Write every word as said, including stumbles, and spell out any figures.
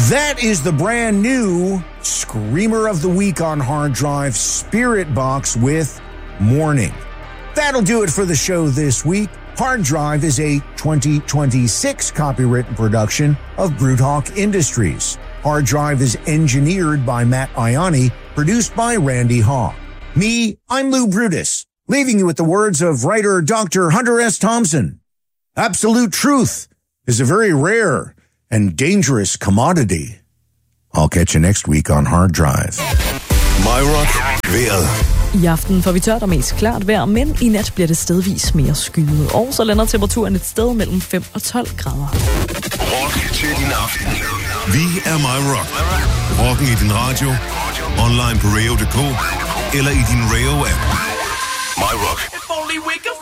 That is the brand new Screamer of the Week on Hard Drive, Spiritbox with Morning. That'll do it for the show this week. Hard Drive is a twenty twenty-six copywritten production of Brewtalk Industries. Hard Drive is engineered by Matt Ianni, produced by Randy Haw. Me, I'm Lou Brutus, leaving you with the words of writer Doctor Hunter S. Thompson. Absolute truth is a very rare and dangerous commodity. I'll catch you next week on Hard Drive. My Rock vejret. I aften får vi tørt og mest klart vejr, men i nat bliver det stedvis mere skyet. Og så lander temperaturen et sted mellem fem og tolv grader. Rock til din aften. Vi er My Rock. Rocken i din radio, online på radio punktum d k eller i din radio-app. My Rock.